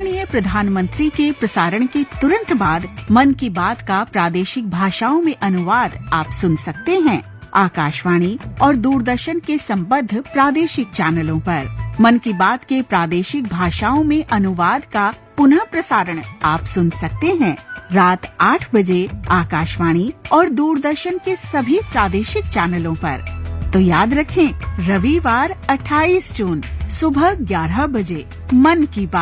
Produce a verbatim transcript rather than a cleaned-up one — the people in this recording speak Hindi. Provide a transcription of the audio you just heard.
माननीय प्रधानमंत्री के प्रसारण के तुरंत बाद मन की बात का प्रादेशिक भाषाओं में अनुवाद आप सुन सकते हैं आकाशवाणी और दूरदर्शन के संबद्ध प्रादेशिक चैनलों पर। मन की बात के प्रादेशिक भाषाओं में अनुवाद का पुनः प्रसारण आप सुन सकते हैं रात आठ बजे आकाशवाणी और दूरदर्शन के सभी प्रादेशिक चैनलों पर। तो याद रखें, रविवार अट्ठाईस जून सुबह ग्यारह बजे मन की बात।